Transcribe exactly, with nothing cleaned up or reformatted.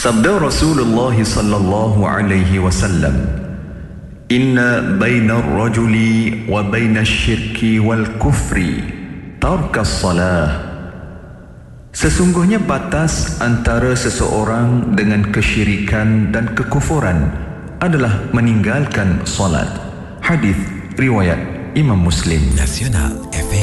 Sabda Rasulullah sallallahu alaihi wasallam, "Inna baina ar-rajuli wa baina asy-syirki wal kufri tarkas salah." Sesungguhnya batas antara seseorang dengan kesyirikan dan kekufuran adalah meninggalkan solat. Hadis riwayat Imam Muslim. Nasional F M.